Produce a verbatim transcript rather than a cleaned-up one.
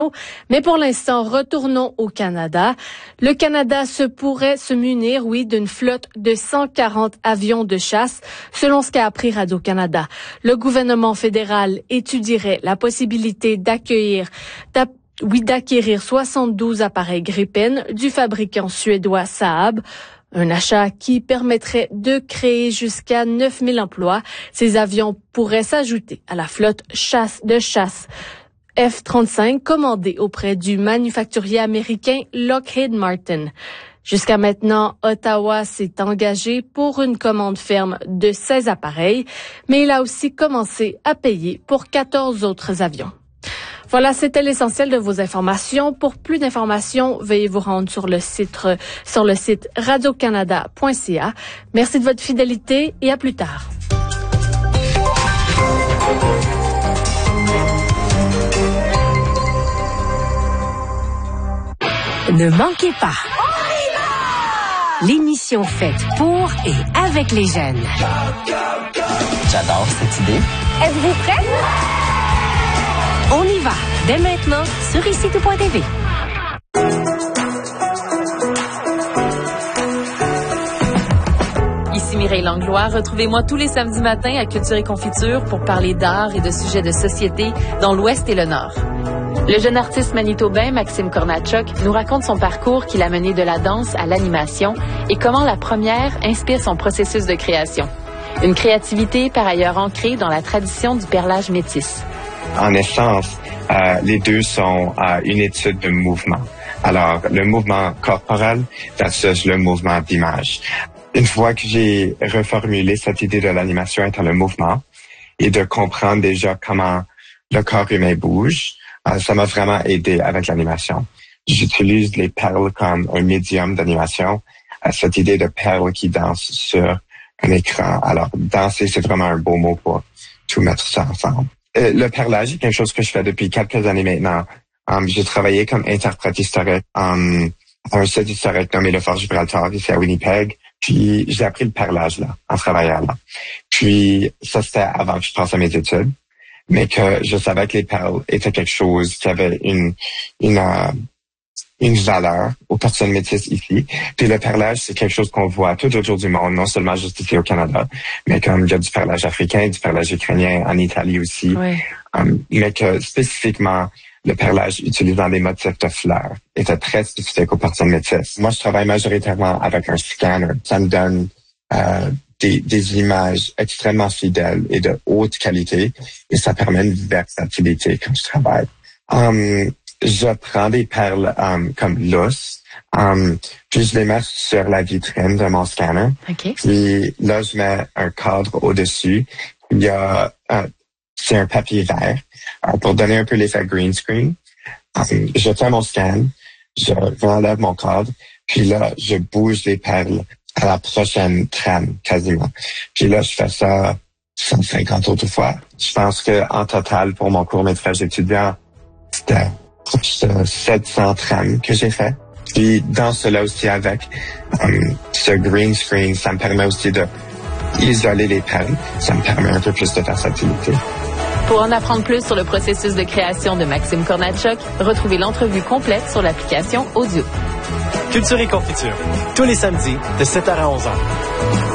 Mais pour l'instant, retournons au Canada. Le Canada se pourrait se munir, oui, d'une flotte de cent quarante avions de chasse, selon ce qu'a appris Radio-Canada. Le gouvernement fédéral étudierait la possibilité d'accueillir, oui, d'acquérir soixante-douze appareils Gripen du fabricant suédois Saab. Un achat qui permettrait de créer jusqu'à neuf mille emplois. Ces avions pourraient s'ajouter à la flotte chasse de chasse F trente-cinq commandée auprès du manufacturier américain Lockheed Martin. Jusqu'à maintenant, Ottawa s'est engagé pour une commande ferme de seize appareils, mais il a aussi commencé à payer pour quatorze autres avions. Voilà, c'était l'essentiel de vos informations. Pour plus d'informations, veuillez vous rendre sur le site, sur le site radio canada point c a. Merci de votre fidélité et à plus tard. Ne manquez pas l'émission faite pour et avec les jeunes. J'adore cette idée. Êtes-vous prêts? On y va, dès maintenant, sur ici tout point t v. Ici Mireille Langlois. Retrouvez-moi tous les samedis matins à Culture et Confiture pour parler d'art et de sujets de société dans l'Ouest et le Nord. Le jeune artiste manitobain Maxime Kornatchuk nous raconte son parcours qu'il a mené de la danse à l'animation et comment la première inspire son processus de création. Une créativité par ailleurs ancrée dans la tradition du perlage métis. En essence, euh, les deux sont euh, une étude de mouvement. Alors, le mouvement corporel versus le mouvement d'image. Une fois que j'ai reformulé cette idée de l'animation étant le mouvement et de comprendre déjà comment le corps humain bouge, euh, ça m'a vraiment aidé avec l'animation. J'utilise les perles comme un médium d'animation, euh, cette idée de perles qui dansent sur un écran. Alors, danser, c'est vraiment un beau mot pour tout mettre ça ensemble. Euh, le perlage est quelque chose que je fais depuis quelques années maintenant. Um, j'ai travaillé comme interprète historique um, à un site historique nommé le Fort Gibraltar, ici à Winnipeg. Puis, j'ai appris le perlage là, en travaillant là. Puis, ça, c'était avant que je passe à mes études. Mais que je savais que les perles étaient quelque chose qui avait une, une, euh, une valeur aux personnes métisses ici. Puis le perlage, c'est quelque chose qu'on voit tout autour du monde, non seulement juste ici au Canada, mais comme il y a du perlage africain, du perlage ukrainien, en Italie aussi. Oui. Um, mais que spécifiquement, le perlage utilisant des motifs de fleurs était très spécifique aux personnes métisses. Moi, je travaille majoritairement avec un scanner. Ça me donne euh, des, des images extrêmement fidèles et de haute qualité et ça permet une versatilité quand je travaille. Um, je prends des perles um, comme l'os, um, puis je les mets sur la vitrine de mon scanner. Okay. Puis là, je mets un cadre au-dessus. Il y a euh, c'est un papier vert. Alors, pour donner un peu l'effet green screen, um, je fais mon scan, je enlève mon cadre, puis là, je bouge les perles à la prochaine trame, quasiment. Puis là, je fais ça cent cinquante autres fois. Je pense que en total, pour mon court-métrage étudiant, c'était sept cents trames que j'ai fait. Puis dans cela aussi, avec um, ce green screen, ça me permet aussi de isoler les perles. Ça me permet un peu plus de versatilité. Pour en apprendre plus sur le processus de création de Maxime Kornatchuk, retrouvez l'entrevue complète sur l'application Audio. Culture et Confiture, tous les samedis de sept heures à onze heures.